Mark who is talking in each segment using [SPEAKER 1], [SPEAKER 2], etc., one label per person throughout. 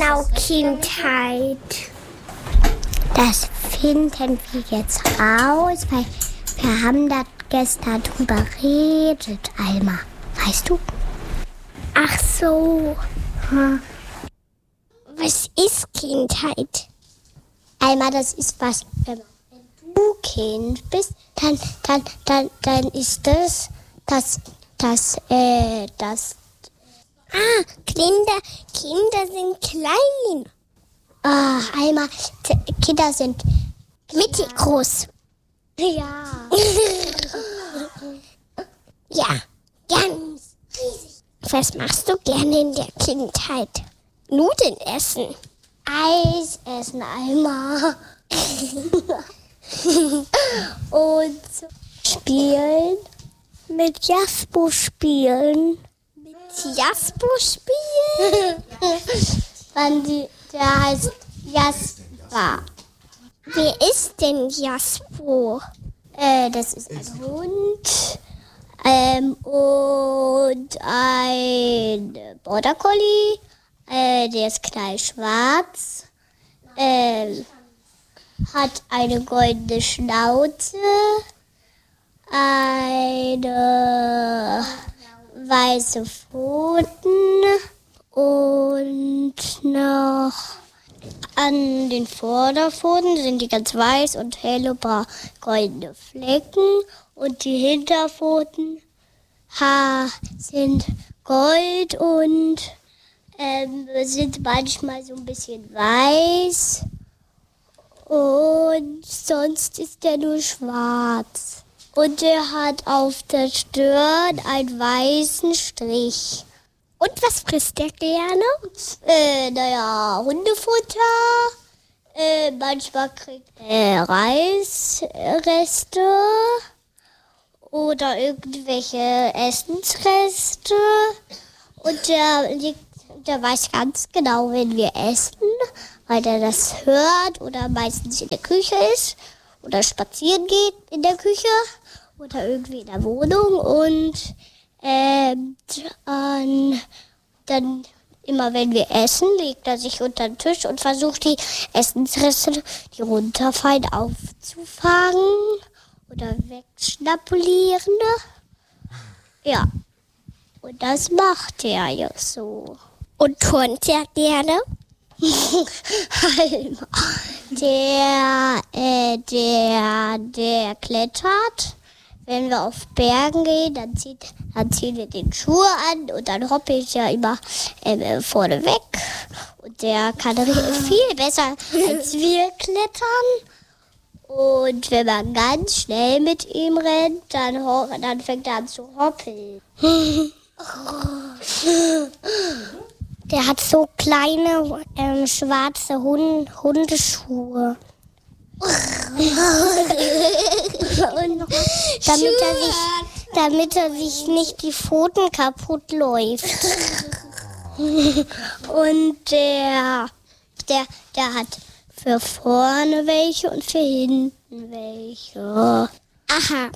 [SPEAKER 1] genau Kindheit?
[SPEAKER 2] Das finden wir jetzt raus, weil wir haben da gestern drüber geredet, Alma. Weißt du?
[SPEAKER 1] Ach so. Was ist Kindheit?
[SPEAKER 2] Alma, das ist was, wenn du Kind bist, dann ist das.
[SPEAKER 1] Kinder sind klein.
[SPEAKER 2] Alma, Kinder sind
[SPEAKER 1] Mittig groß.
[SPEAKER 2] Ja.
[SPEAKER 1] Ja, ganz riesig. Was machst du gerne in der Kindheit? Nudeln essen.
[SPEAKER 2] Eis essen, Alma. Und spielen.
[SPEAKER 1] Mit Jaspo spielen. Mit Jaspo spielen?
[SPEAKER 2] Der heißt Jasper.
[SPEAKER 1] Wer ist denn Jaspo?
[SPEAKER 2] Das ist ein Hund und ein Border Collie. Der ist knallschwarz. Hat eine goldene Schnauze. Eine weiße Pfoten und noch an den Vorderpfoten sind die ganz weiß und helle goldene Flecken und die Hinterpfoten sind gold und sind manchmal so ein bisschen weiß und sonst ist der nur schwarz. Und er hat auf der Stirn einen weißen Strich.
[SPEAKER 1] Und was frisst der gerne?
[SPEAKER 2] Hundefutter. Manchmal kriegt er Reisreste oder irgendwelche Essensreste. Und der weiß ganz genau, wenn wir essen, weil er das hört oder meistens in der Küche ist oder spazieren geht in der Küche oder irgendwie in der Wohnung und dann immer wenn wir essen, legt er sich unter den Tisch und versucht die Essensreste, die runterfallen, aufzufangen oder wegschnapulieren. Ja, und das macht er ja so.
[SPEAKER 1] Und turnt er gerne?
[SPEAKER 2] Der klettert. Wenn wir auf Bergen gehen, dann ziehen wir den Schuh an und dann hoppelt er immer vorne weg. Und der kann viel besser als wir klettern. Und wenn man ganz schnell mit ihm rennt, dann fängt er an zu hoppeln.
[SPEAKER 1] Der hat so kleine schwarze Hundeschuhe. Und damit er sich nicht die Pfoten kaputt läuft.
[SPEAKER 2] Und der hat für vorne welche und für hinten welche.
[SPEAKER 1] Aha.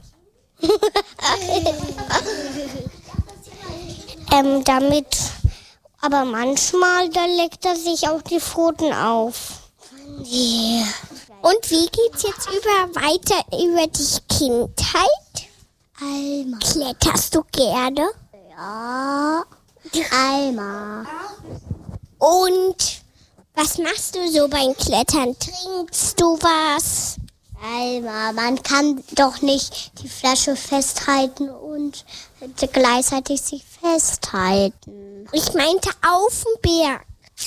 [SPEAKER 1] Aber manchmal, da leckt er sich auch die Pfoten auf.
[SPEAKER 2] Yeah.
[SPEAKER 1] Und wie geht's jetzt weiter über die Kindheit?
[SPEAKER 2] Alma.
[SPEAKER 1] Kletterst du gerne?
[SPEAKER 2] Ja. Alma.
[SPEAKER 1] Und was machst du so beim Klettern? Trinkst du was?
[SPEAKER 2] Alma, man kann doch nicht die Flasche festhalten und gleichzeitig sich festhalten.
[SPEAKER 1] Ich meinte auf dem Berg.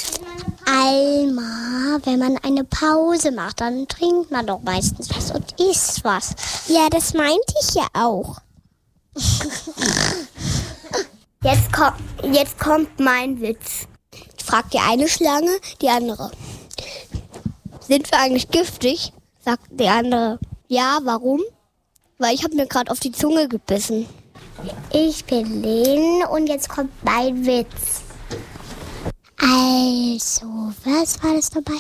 [SPEAKER 2] Alma, wenn man eine Pause macht, dann trinkt man doch meistens was und isst was.
[SPEAKER 1] Ja, das meinte ich ja auch. Jetzt kommt mein Witz. Fragt die eine Schlange die andere. Sind wir eigentlich giftig? Sagt die andere. Ja, warum? Weil ich habe mir gerade auf die Zunge gebissen.
[SPEAKER 2] Ich bin Lynn und jetzt kommt mein Witz. Also, was war das dabei?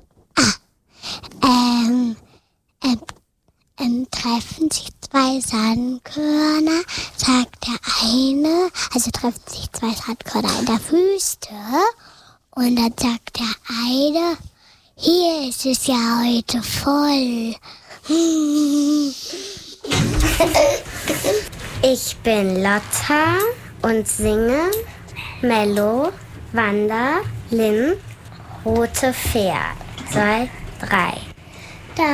[SPEAKER 2] Treffen sich zwei Sandkörner, sagt der eine, also treffen sich zwei Sandkörner in der Wüste Und dann sagt der eine, hier ist es ja heute voll.
[SPEAKER 3] Ich bin Lotta und singe Mello, Wanda, Lynn, Rote Pferd. 2, 3.